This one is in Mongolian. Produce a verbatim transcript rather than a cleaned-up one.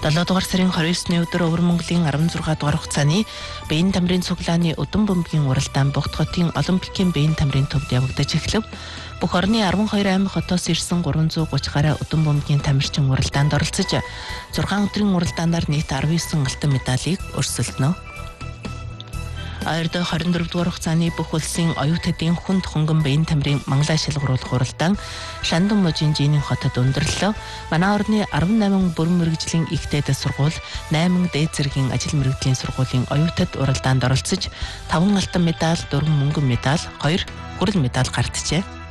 долоо дугаар сарын двадцать девятны өдөр Өвөр Монголын десять дугаар хугацааны биеийн тамирын цуглааны удам бөмбөгийн уралдаан Богд хотын Олимпикийн биеийн тамирын төвд явагдаж эхлэв. Бүх орны twelve аймаг хотоос ирсэн three hundred thirty гаруй удам бөмбөгийн тамирчин уралдаанд оролцож six өдрийн уралдаанаар нийт nineteen алтан медалийг өрсөлдөнө. Ойрдоо twenty-four дугаар хугацааны бүх улсын оюутнуудын хүн төхөнгөн биеийн тамирын Монголын шалгаруулах уралдаан Шандан мужийн Жинийн хотод өндөрлөө. Манай орны eighteen бүрэн мэргэжлийн ихтэй дэд сургууль, eight дээд зэргийн ажил мэргэжлийн сургуулийн оюутнууд уралдаанд оролцож five алтан медаль, four мөнгөн медаль, two хүрэл медаль гаргажээ.